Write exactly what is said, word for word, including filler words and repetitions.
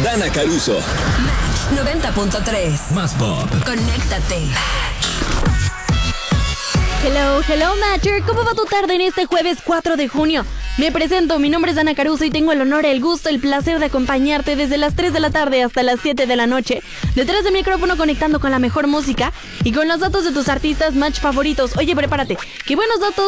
Dana Caruso. Match noventa punto tres. Más pop. Conéctate. Hello, hello Matcher, ¿cómo va tu tarde en este jueves cuatro de junio? Me presento, mi nombre es Dana Caruso y tengo el honor, el gusto, el placer de acompañarte desde las tres de la tarde hasta las siete de la noche, detrás del micrófono conectando con la mejor música y con los datos de tus artistas Match favoritos. Oye, prepárate, qué buenos datos